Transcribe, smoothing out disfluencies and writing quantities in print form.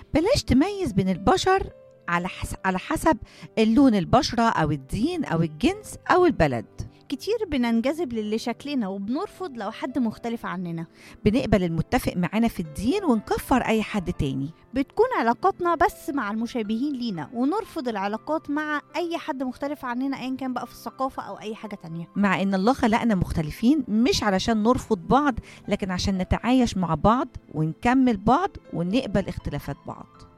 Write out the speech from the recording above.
بلاش تميز بين البشر على حسب اللون، البشرة أو الدين أو الجنس أو البلد. كتير بننجذب للي شكلنا وبنرفض لو حد مختلف عننا. بنقبل المتفق معانا في الدين ونكفر أي حد تاني. بتكون علاقاتنا بس مع المشابهين لينا، ونرفض العلاقات مع أي حد مختلف عننا أيا كان بقى في الثقافة أو أي حاجة تانية. مع إن الله خلقنا مختلفين، مش علشان نرفض بعض، لكن عشان نتعايش مع بعض ونكمل بعض ونقبل اختلافات بعض.